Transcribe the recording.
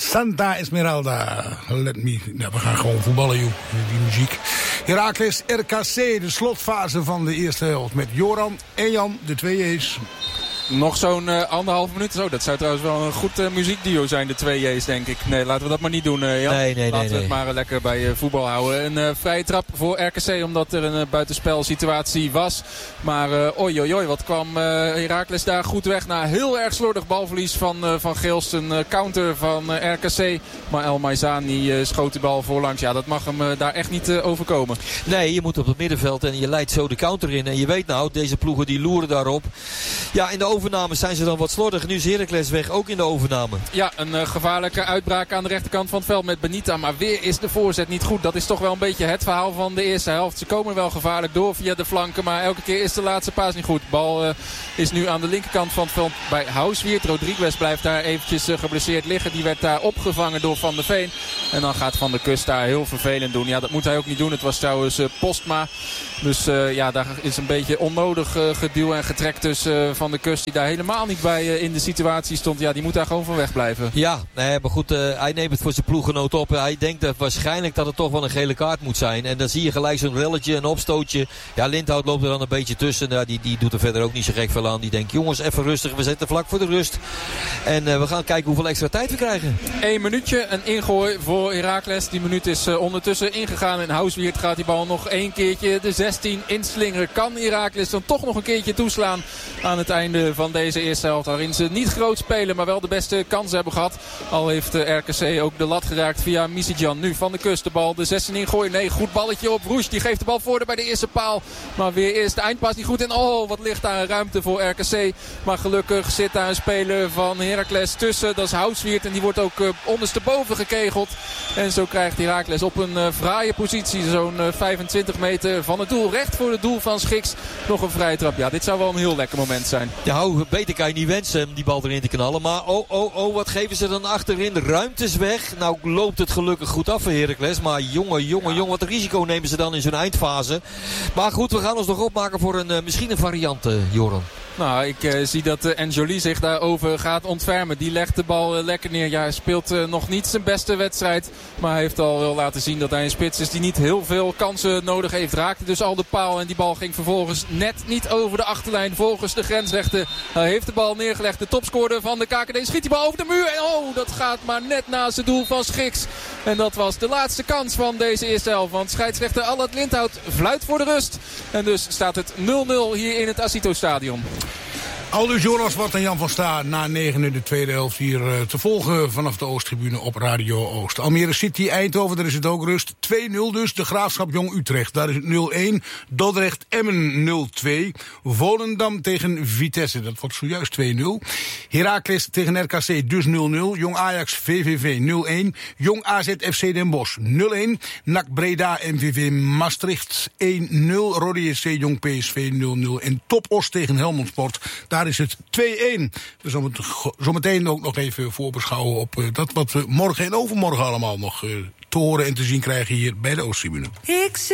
Santa Esmeralda. Let me. Nou, we gaan gewoon voetballen, joh. Die muziek. Heracles RKC, de slotfase van de eerste helft. Met Joran en Jan, de twee J's. Nog zo'n 1,5 minuut. Zo, dat zou trouwens wel een goed muziekduo zijn, de twee J's, denk ik. Nee, laten we dat maar niet doen, Jan. Nee. Laten we het maar lekker bij voetbal houden. Een vrije trap voor RKC, omdat er een buitenspelsituatie was. Maar oei, wat kwam Heracles daar goed weg. Na heel erg slordig balverlies van Geelst. Een counter van RKC. Maar El Maizani schoot de bal voorlangs. Ja, dat mag hem daar echt niet overkomen. Nee, je moet op het middenveld en je leidt zo de counter in. En je weet nou, deze ploegen die loeren daarop. Ja, in de overname zijn ze dan wat slordig. Nu is Heracles weg, ook in de overname. Ja, een gevaarlijke uitbraak aan de rechterkant van het veld met Benita. Maar weer is de voorzet niet goed. Dat is toch wel een beetje het verhaal van de eerste helft. Ze komen wel gevaarlijk door via de flanken. Maar elke keer is de laatste paas niet goed. De bal is nu aan de linkerkant van het veld bij Houswiert. Rodriguez blijft daar eventjes geblesseerd liggen. Die werd daar opgevangen door Van der Veen. En dan gaat Van der Kust daar heel vervelend doen. Ja, dat moet hij ook niet doen. Het was trouwens Postma. Dus daar is een beetje onnodig geduw en getrek tussen Van der Kust. Die daar helemaal niet bij in de situatie stond. Ja, die moet daar gewoon van weg blijven. Ja, nee, maar goed, hij neemt het voor zijn ploeggenoot op. Hij denkt dat waarschijnlijk dat het toch wel een gele kaart moet zijn. En dan zie je gelijk zo'n relletje, een opstootje. Ja, Lindhout loopt er dan een beetje tussen. Ja, die doet er verder ook niet zo gek veel aan. Die denkt, jongens, even rustig. We zitten vlak voor de rust. En we gaan kijken hoeveel extra tijd we krijgen. 1 minuutje, een ingooi voor Heracles. Die minuut is ondertussen ingegaan. En Houswiert gaat die bal nog 1 keertje de 16 inslingeren. Kan Heracles dan toch nog een keertje toeslaan aan het einde van deze eerste helft. Waarin ze niet groot spelen, maar wel de beste kansen hebben gehad. Al heeft RKC ook de lat geraakt via Missidjan. Nu Van der Kust de bal de 16 ingooien. Nee, goed balletje op. Roes die geeft de bal voor bij de eerste paal. Maar weer is de eindpas niet goed. En wat ligt daar een ruimte voor RKC. Maar gelukkig zit daar een speler van Heracles tussen. Dat is Houswiert en die wordt ook ondersteboven gekegeld. En zo krijgt Heracles op een fraaie positie. Zo'n 25 meter van het doel. Recht voor het doel van Schiks. Nog een vrije trap. Ja, dit zou wel een heel lekker moment zijn. Ja, beter kan je niet wensen die bal erin te knallen. Maar wat geven ze dan achterin? De ruimtes weg. Nou loopt het gelukkig goed af voor Heracles. Maar jongen, wat risico nemen ze dan in zo'n eindfase. Maar goed, we gaan ons nog opmaken voor misschien een variant, Joran. Nou, ik zie dat Enjoli zich daarover gaat ontfermen. Die legt de bal lekker neer. Ja, hij speelt nog niet zijn beste wedstrijd. Maar hij heeft al wel laten zien dat hij een spits is die niet heel veel kansen nodig heeft. Raakte dus al de paal en die bal ging vervolgens net niet over de achterlijn. Volgens de grensrechten. Hij heeft de bal neergelegd. De topscorer van de KKD schiet die bal over de muur. En dat gaat maar net naast het doel van Schiks. En dat was de laatste kans van deze eerste helft. Want scheidsrechter Allard Lindhout fluit voor de rust. En dus staat het 0-0 hier in het Asito Stadion. Aldus Jonas Wat en Jan van Staar na 9 in de tweede helft hier te volgen vanaf de Oosttribune op Radio Oost. Almere City, Eindhoven, daar is het ook rust. 2-0 dus, de Graafschap Jong Utrecht, daar is het 0-1. Dordrecht Emmen 0-2. Volendam tegen Vitesse, dat wordt zojuist 2-0. Heracles tegen RKC dus 0-0. Jong Ajax VVV 0-1. Jong AZ FC Den Bosch 0-1. NAC Breda MVV Maastricht 1-0. Rode JC Jong PSV 0-0. En Top Os tegen Helmond Sport. Daar is het 2-1. Dus zometeen ook nog even voorbeschouwen op dat wat we morgen en overmorgen allemaal nog te horen en te zien krijgen hier bij de Oosttribune.